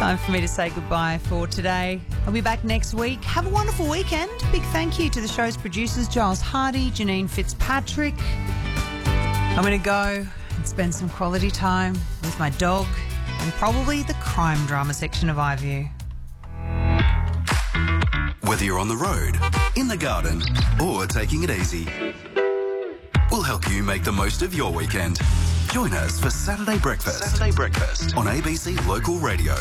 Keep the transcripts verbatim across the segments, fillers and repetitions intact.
Time for me to say goodbye for today. I'll be back next week. Have a wonderful weekend. Big thank you to the show's producers, Giles Hardy, Janine Fitzpatrick. I'm going to go and spend some quality time with my dog and probably the crime drama section of iView. Whether you're on the road, in the garden, or taking it easy, we'll help you make the most of your weekend. Join us for Saturday Breakfast. Saturday Breakfast on A B C Local Radio.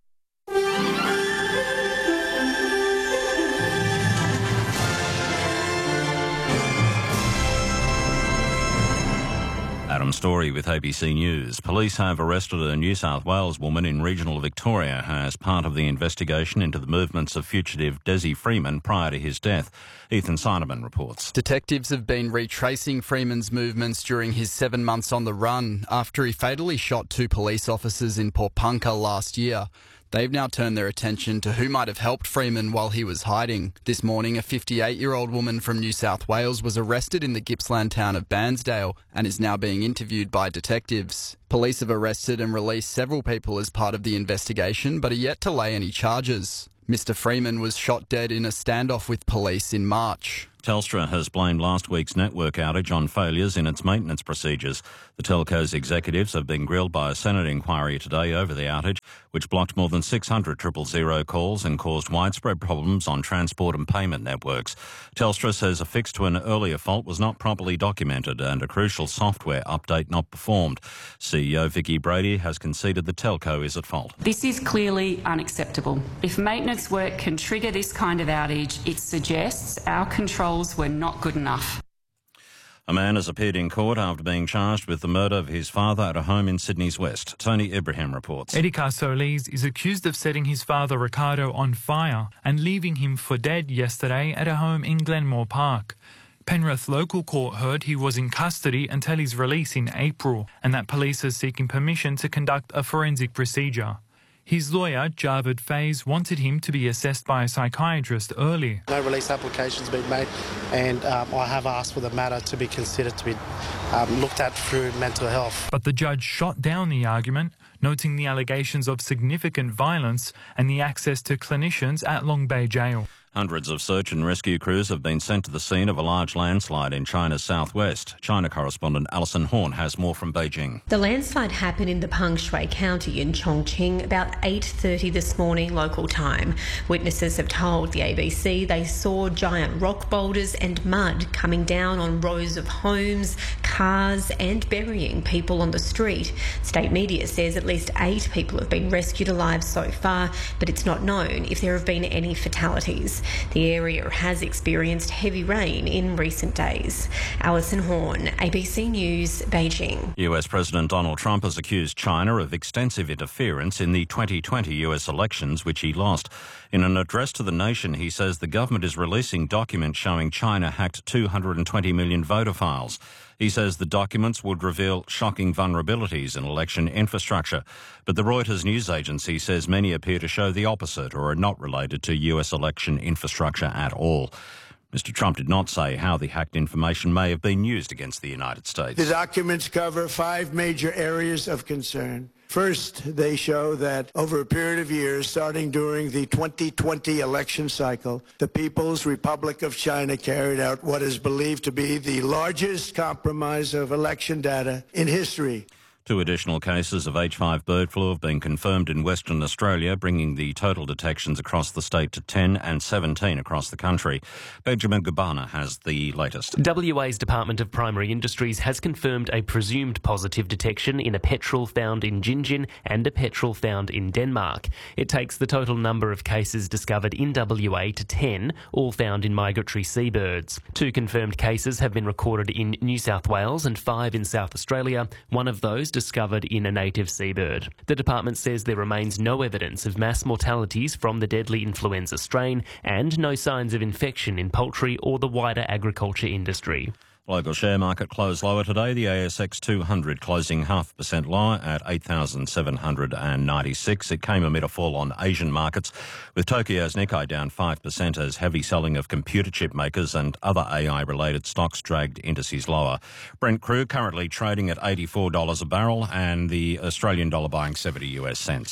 Adam Story with A B C News. Police have arrested a New South Wales woman in regional Victoria as part of the investigation into the movements of fugitive Desi Freeman prior to his death. Ethan Seidemann reports. Detectives have been retracing Freeman's movements during his seven months on the run after he fatally shot two police officers in Porpunka last year. They've now turned their attention to who might have helped Freeman while he was hiding. This morning, a fifty-eight-year-old woman from New South Wales was arrested in the Gippsland town of Bairnsdale and is now being interviewed by detectives. Police have arrested and released several people as part of the investigation, but are yet to lay any charges. Mister Freeman was shot dead in a standoff with police in March. Telstra has blamed last week's network outage on failures in its maintenance procedures. The telco's executives have been grilled by a Senate inquiry today over the outage, which blocked more than six hundred triple zero calls and caused widespread problems on transport and payment networks. Telstra says a fix to an earlier fault was not properly documented and a crucial software update not performed. C E O Vicky Brady has conceded the telco is at fault. This is clearly unacceptable. If maintenance work can trigger this kind of outage, it suggests our control were not good enough. A man has appeared in court after being charged with the murder of his father at a home in Sydney's West. Tony Ibrahim reports. Edgar Solis is accused of setting his father Ricardo on fire and leaving him for dead yesterday at a home in Glenmore Park. Penrith local court heard he was in custody until his release in April and that police are seeking permission to conduct a forensic procedure. His lawyer, Javed Faiz, wanted him to be assessed by a psychiatrist early. No release application's been made and um, I have asked for the matter to be considered to be um, looked at through mental health. But the judge shot down the argument, noting the allegations of significant violence and the access to clinicians at Long Bay Jail. Hundreds of search and rescue crews have been sent to the scene of a large landslide in China's southwest. China correspondent Alison Horn has more from Beijing. The landslide happened in the Pangshui County in Chongqing about eight thirty this morning local time. Witnesses have told the A B C they saw giant rock boulders and mud coming down on rows of homes, cars and burying people on the street. State media says at least eight people have been rescued alive so far, but it's not known if there have been any fatalities. The area has experienced heavy rain in recent days. Alison Horn, A B C News, Beijing. U S President Donald Trump has accused China of extensive interference in the twenty twenty U S elections, which he lost. In an address to the nation, he says the government is releasing documents showing China hacked two hundred twenty million voter files. He says the documents would reveal shocking vulnerabilities in election infrastructure. But the Reuters news agency says many appear to show the opposite or are not related to U S election infrastructure at all. Mister Trump did not say how the hacked information may have been used against the United States. The documents cover five major areas of concern. First, they show that over a period of years, starting during the twenty twenty election cycle, the People's Republic of China carried out what is believed to be the largest compromise of election data in history. Two additional cases of H five bird flu have been confirmed in Western Australia, bringing the total detections across the state to ten and seventeen across the country. Benjamin Gabana has the latest. W A's Department of Primary Industries has confirmed a presumed positive detection in a petrel found in Gingin and a petrel found in Denmark. It takes the total number of cases discovered in W A to ten, all found in migratory seabirds. Two confirmed cases have been recorded in New South Wales and five in South Australia, one of those discovered in a native seabird. The department says there remains no evidence of mass mortalities from the deadly influenza strain and no signs of infection in poultry or the wider agriculture industry. Global share market closed lower today. The A S X two hundred closing half a percent lower at eight thousand seven hundred ninety-six. It came amid a fall on Asian markets, with Tokyo's Nikkei down five percent as heavy selling of computer chip makers and other A I-related stocks dragged indices lower. Brent crude currently trading at eighty-four dollars a barrel and the Australian dollar buying seventy US cents.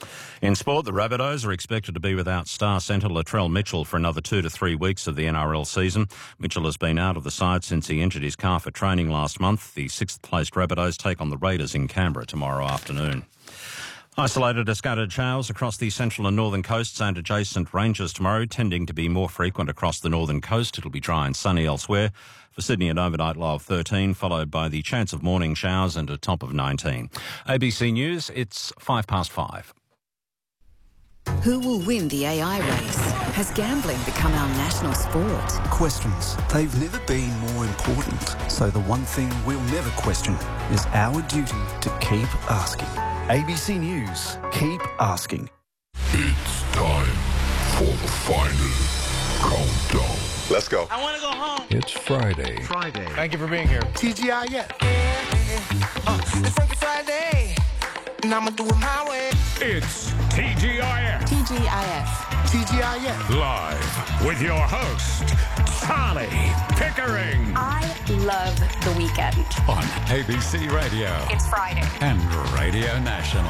In sport, the Rabbitohs are expected to be without star centre Latrell Mitchell for another two to three weeks of the N R L season. Mitchell has been out of the side since he injured his calf at training last month. The sixth-placed Rabbitohs take on the Raiders in Canberra tomorrow afternoon. Isolated or scattered showers across the central and northern coasts and adjacent ranges tomorrow, tending to be more frequent across the northern coast. It'll be dry and sunny elsewhere. For Sydney, an overnight low of thirteen, followed by the chance of morning showers and a top of nineteen. A B C News, it's five past five. Who will win the A I race? Has gambling become our national sport? Questions. They've never been more important. So the one thing we'll never question is our duty to keep asking. A B C News. Keep asking. It's time for the final countdown. Let's go. I want to go home. It's Friday. Friday. Thank you for being here. T G I F. Uh, it's Frankie Friday, and I'ma do it my way. It's T G I F. T G I F. T G I F. Live with your host, Charlie Pickering. I love the weekend. On A B C Radio. It's Friday. And Radio National.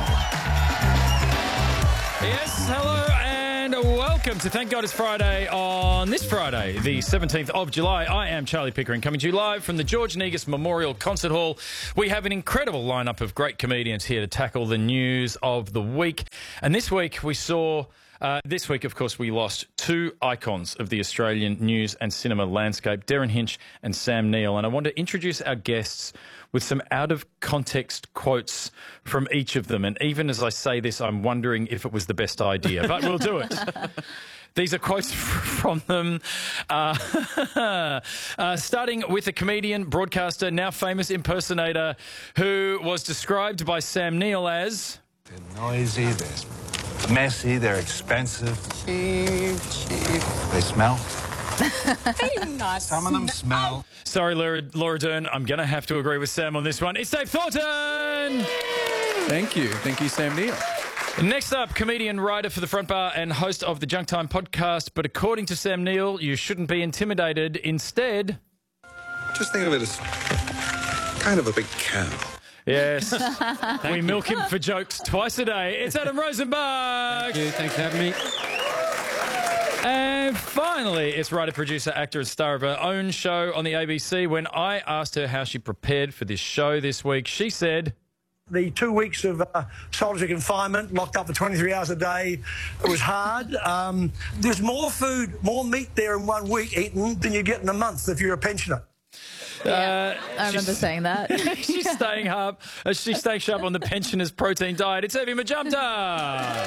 Yes, hello and welcome to Thank God It's Friday on this Friday, the seventeenth of July. I am Charlie Pickering, coming to you live from the George Negus Memorial Concert Hall. We have an incredible lineup of great comedians here to tackle the news of the week. And this week we saw... Uh, this week, of course, we lost two icons of the Australian news and cinema landscape, Darren Hinch and Sam Neill. And I want to introduce our guests with some out-of-context quotes from each of them. And even as I say this, I'm wondering if it was the best idea, but we'll do it. These are quotes from them, uh, uh, starting with a comedian, broadcaster, now famous impersonator, who was described by Sam Neill as... They're noisy, they're messy, they're expensive. Cheap, cheap. They smell. They do not Some of them smell. Sorry, Laura, Laura Dern, I'm going to have to agree with Sam on this one. It's Dave Thornton! Thank you. Thank you, Sam Neill. Next up, comedian, writer for The Front Bar and host of the Junk Time podcast. But according to Sam Neill, you shouldn't be intimidated. Instead... Just think of it as kind of a big cow. Yes. We milk him for jokes twice a day. It's Adam Rosenbach. Thank you. Thanks for having me. And finally, it's writer, producer, actor and star of her own show on the A B C. When I asked her how she prepared for this show this week, she said... The two weeks of uh, solitary confinement, locked up for twenty-three hours a day, it was hard. Um, there's more food, more meat there in one week eaten than you get in a month if you're a pensioner. Yeah, uh, I remember saying that. She's staying up. Uh, she's staying sharp on the pensioner's protein diet. It's Evie Majumdar.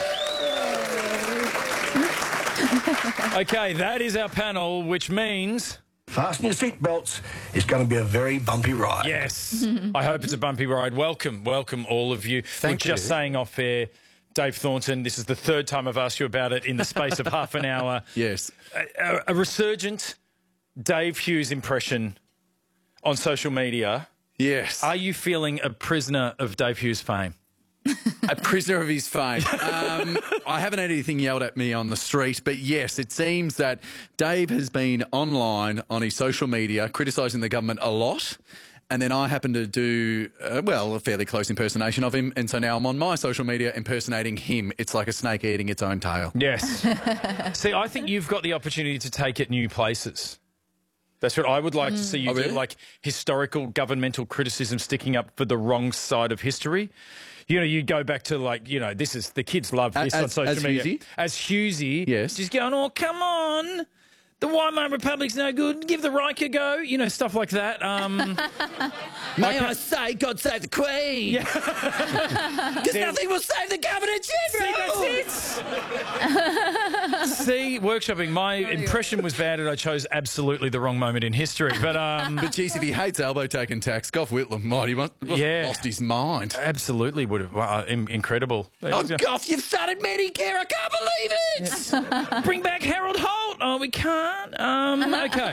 Okay, that is our panel, which means... Fasten your seatbelts. It's going to be a very bumpy ride. Yes. I hope it's a bumpy ride. Welcome, welcome all of you. Thank We're just you. saying off air, Dave Thornton, this is the third time I've asked you about it in the space of half an hour. Yes. A, a, a resurgent Dave Hughes impression on social media. Yes. Are you feeling a prisoner of Dave Hughes' fame? A prisoner of his fame. Um, I haven't had anything yelled at me on the street, but yes, it seems that Dave has been online on his social media criticising the government a lot. And then I happen to do, uh, well, a fairly close impersonation of him. And so now I'm on my social media impersonating him. It's like a snake eating its own tail. Yes. See, I think you've got the opportunity to take it new places. That's what I would like mm. to see you oh, do, really? like historical governmental criticism sticking up for the wrong side of history. You know, you go back to, like, you know, this is, the kids love this as, on social as media. Hughesy? As Hughesy. Yes. Just going, oh, come on. The Weimar Republic's no good. Give the Reich a go. You know, stuff like that. Um, May I, I say, God save the Queen? Because Yeah. nothing will save the Governor General. See, that's it. See, workshopping. My impression was bad and I chose absolutely the wrong moment in history. But, um, but geez, if he hates elbow taking tax, Gough Whitlam might he must have yeah. lost his mind. Absolutely would have. Wow, in- incredible. Oh, Gough, you've started Medicare. I can't believe it. Bring back Harold Holt. Oh, we can't. Um, okay.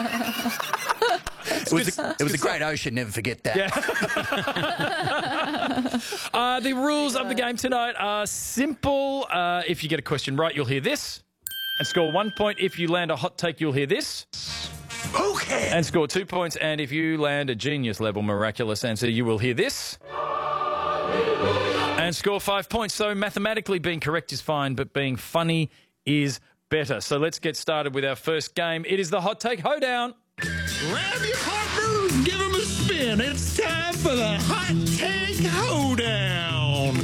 It was, a, it was a great ocean, never forget that. Yeah. uh, the rules of the game tonight are simple. Uh, if you get a question right, you'll hear this. And score one point. If you land a hot take, you'll hear this. Okay. And score two points. And if you land a genius level miraculous answer, you will hear this. And score five points. So mathematically being correct is fine, but being funny is better. So let's get started with our first game. It is the Hot Take Hoedown. Grab your partner, give them a spin. It's time for the Hot Take Hoedown.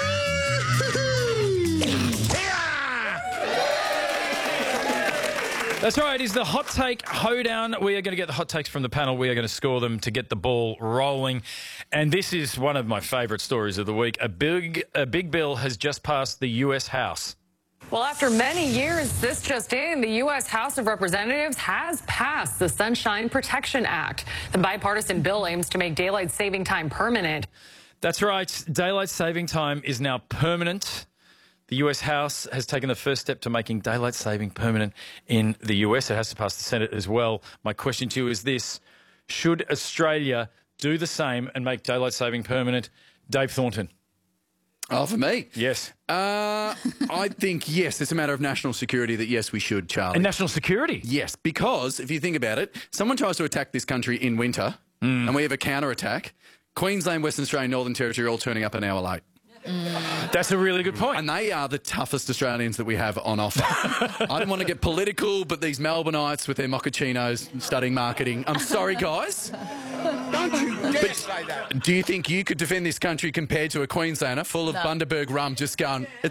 That's right, it is the Hot Take Hoedown. We are going to get the hot takes from the panel. We are going to score them to get the ball rolling. And this is one of my favourite stories of the week. A big, a big bill has just passed the U S House. Well, after many years, this just in, the U S House of Representatives has passed the Sunshine Protection Act. The bipartisan bill aims to make daylight saving time permanent. That's right. Daylight saving time is now permanent. The U S House has taken the first step to making daylight saving permanent in the U S. It has to pass the Senate as well. My question to you is this. Should Australia do the same and make daylight saving permanent? Dave Thornton. Oh, for me? Yes. Uh, I think, yes, it's a matter of national security that, yes, we should, Charlie. And national security? Yes, because if you think about it, someone tries to attack this country in winter mm. and we have a counter-attack. Queensland, Western Australia, Northern Territory are all turning up an hour late. Mm. That's a really good point. And they are the toughest Australians that we have on offer. I don't want to get political, but these Melbourneites with their mochachinos studying marketing. I'm sorry, guys. Don't you dare But say that. do you think you could defend this country compared to a Queenslander full of No. Bundaberg rum just going, it's